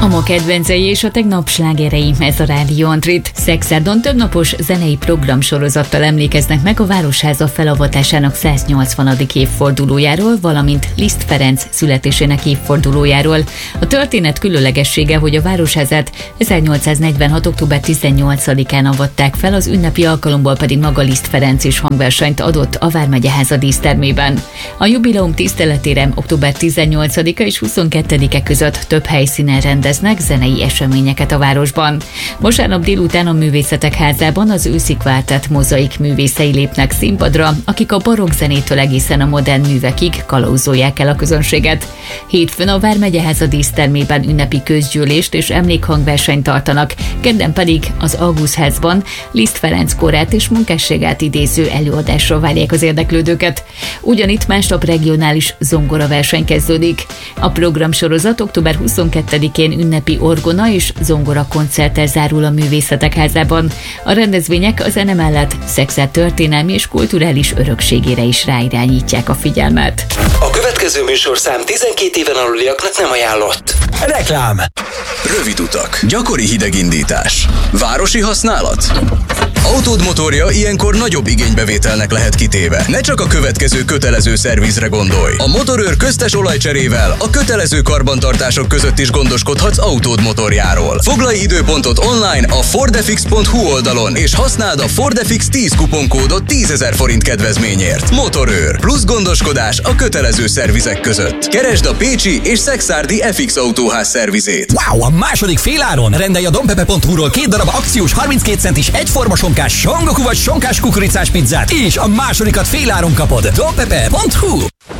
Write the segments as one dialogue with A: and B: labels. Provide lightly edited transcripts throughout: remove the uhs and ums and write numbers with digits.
A: A ma kedvencei és a tegnap slágerei, ez a Rádió Antrit. Szexárdon többnapos zenei programsorozattal emlékeznek meg a Városháza felavatásának 180. évfordulójáról, valamint Liszt Ferenc születésének évfordulójáról. A történet különlegessége, hogy a Városházát 1846. október 18-án avatták fel, az ünnepi alkalomból pedig maga Liszt Ferenc is hangversenyt adott a Vármegyeháza dísztermében. A jubileum tiszteletére október 18-a és 22-e között több helyszínen rendeznek zenei eseményeket a városban. Vasárnap délután a Művészetek Házában az őszi kvártett mozaik művészei lépnek színpadra, akik a barokk zenétől egészen a modern művekig kalauzolják el a közönséget. Hétfőn a Vármegyeháza dísztermében ünnepi közgyűlést és emlékhangversenyt tartanak, kedden pedig az Augustházban Liszt Ferenc korát és munkásságát idéző előadásra várják az érdeklődőket. Ugyanitt másnap regionális zongoraverseny kezdődik. A programsorozat október 22-én ünnepi orgona és zongora koncerttel zárul a Művészetek Házában. A rendezvények a zene mellett Szexárd történelmi és kulturális örökségére is ráirányítják a figyelmet.
B: A következő műsorszám 12 éven aluliaknak nem ajánlott.
C: Reklám.
D: Rövid utak, gyakori hidegindítás, városi használat. Autód motorja ilyenkor nagyobb igénybevételnek lehet kitéve. Ne csak a következő kötelező szervizre gondolj. A Motorőr köztes olajcserével a kötelező karbantartások között is gondoskodhatsz autód motorjáról. Foglalj időpontot online a fordefix.hu oldalon, és használd a Fordefix 10 kuponkódot 10 000 forint kedvezményért. Motorőr. Plusz gondoskodás a kötelező szervizek között. Keresd a pécsi és szekszárdi FX Autóház szervizét.
C: Wow, a második féláron rendelj a dompepe.hu-ról 2 darab akciós 32 centis egyforma sonkás songoku vagy sonkás kukoricás pizzát, és a másodikat féláron kapod. dompepe.hu.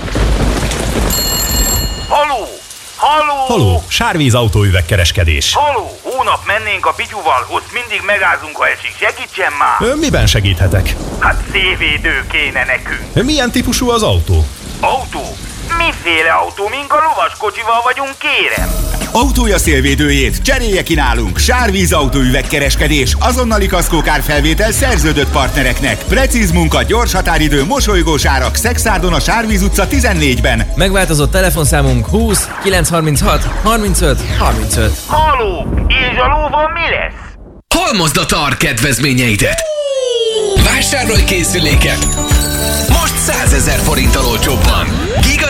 E: Haló! Haló!
F: Haló, Sárvíz autóüvegkereskedés.
E: Haló! Hónap mennénk a Pityuval, ott mindig megázunk, ha esik. Segítsen már!
F: Miben segíthetek?
E: Hát szélvédő kéne nekünk.
F: Milyen típusú az autó?
E: Autó? Miféle autó? Mink a lovaskocsival vagyunk, kérem?
G: Autója szélvédőjét cserélje ki nálunk. Sárvíz autóüvegkereskedés. Azonnali kaszkókárfelvétel szerződött partnereknek. Precíz munka, gyors határidő, mosolygós árak. Szexárdon a Sárvíz utca 14-ben.
H: Megváltozott telefonszámunk 20 936 35 35.
E: Haló! És a lóval mi lesz?
B: Halmozd a TAR kedvezményeidet! Vásárolj készüléket! Most 100 000 forinttal olcsóbban! Giga